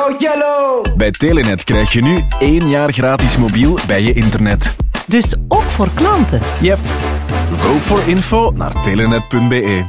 Go Yellow! Bij Telenet krijg je nu 1 jaar gratis mobiel bij je internet. Dus ook voor klanten. Yep. Go for info naar telenet.be.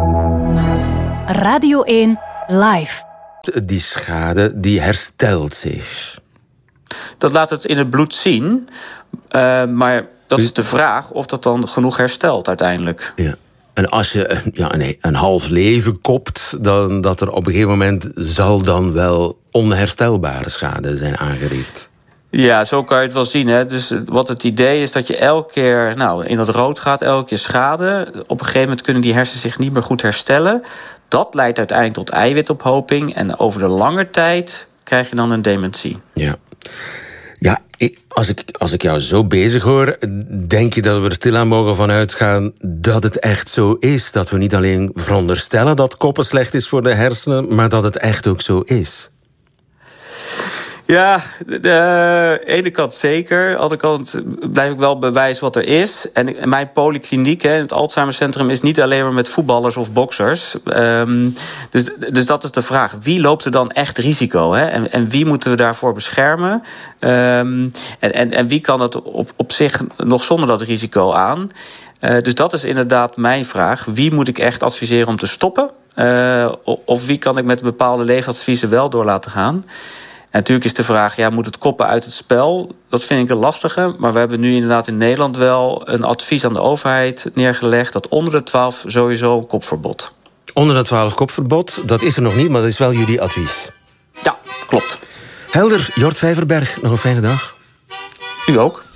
Radio 1 Live. Die schade, die herstelt zich. Dat laat het in het bloed zien. Maar dat is de vraag of dat dan genoeg herstelt uiteindelijk. Ja. En als je een half leven kopt, dan dat er op een gegeven moment zal dan wel onherstelbare schade zijn aangericht. Ja, zo kan je het wel zien. Hè? Dus wat het idee is dat je elke keer in dat rood gaat, elke keer schade. Op een gegeven moment kunnen die hersenen zich niet meer goed herstellen. Dat leidt uiteindelijk tot eiwitophoping. En over de lange tijd krijg je dan een dementie. Ja. Ja, als ik jou zo bezig hoor, denk je dat we er stilaan mogen van uitgaan dat het echt zo is? Dat we niet alleen veronderstellen dat koppen slecht is voor de hersenen, maar dat het echt ook zo is? Ja, de ene kant zeker. Aan de andere kant blijf ik wel bewijzen wat er is. En mijn polykliniek, het Alzheimercentrum, is niet alleen maar met voetballers of boksers. Dus dat is de vraag. Wie loopt er dan echt risico? Hè? En wie moeten we daarvoor beschermen? En wie kan het op zich nog zonder dat risico aan? Dus dat is inderdaad mijn vraag. Wie moet ik echt adviseren om te stoppen? Of wie kan ik met bepaalde leefadviezen wel door laten gaan? En natuurlijk is de vraag, moet het koppen uit het spel? Dat vind ik een lastige. Maar we hebben nu inderdaad in Nederland wel een advies aan de overheid neergelegd dat onder de 12 sowieso een kopverbod. Onder de 12 kopverbod, dat is er nog niet, maar dat is wel jullie advies. Ja, klopt. Helder, Jort Vijverberg, nog een fijne dag. U ook.